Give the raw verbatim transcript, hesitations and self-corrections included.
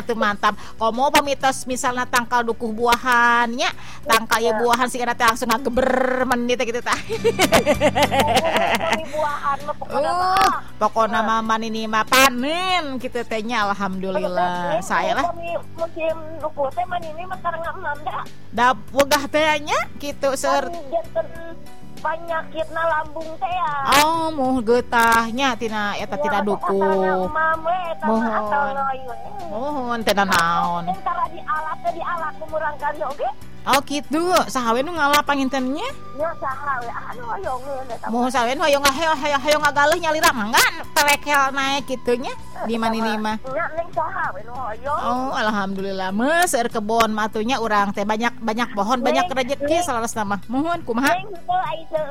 atuh mantap. Komo pamitos misalnya tangkal dukuh buahannya, tangkal ya buahan sih teh langsung ngageber menit gitu tah. Buahan mah pokoknya Uh, mah. pokoknya mama ini mah panen gitu tehnya alhamdulillah. Saya lah musim dukuh teh man ini mah karena manda. da wegah tehnya gitu ser. Janten penyakitna lambung teh ya. Oh, moh getahnya tina eta tina dukuh. Mohon. Mohon teh naon. Tara di alat teh di alat kumurang kali oge. Oh gitu, sahawe nu ngalap pangintennya. Ya saha we anu hoyong eta. Moh sahawe nu hoyong hayo hayo hayo ngagaleh nyalira manggan terekel naik gitunya. Di mana ini mah? Nya ning saha we nu hoyong. Oh, alhamdulillah. Meuser kebon matunya urang teh banyak banyak pohon, banyak rezeki salaras mah. Mohon kumaha? Ning teu ai